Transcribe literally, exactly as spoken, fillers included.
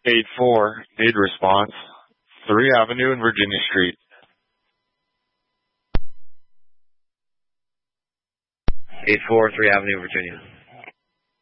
eight four, need response. three Avenue and Virginia Street. eight four, three Avenue, Virginia.